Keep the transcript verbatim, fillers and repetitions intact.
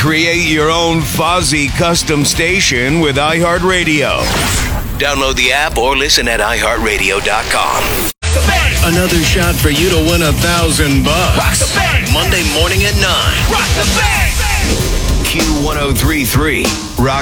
Create your own Fozzy custom station with iHeartRadio. Download the app or listen at i heart radio dot com. Another shot for you to win a thousand bucks. Rock the bank. Monday morning at nine. Rock the bank. Q one oh three three. Rock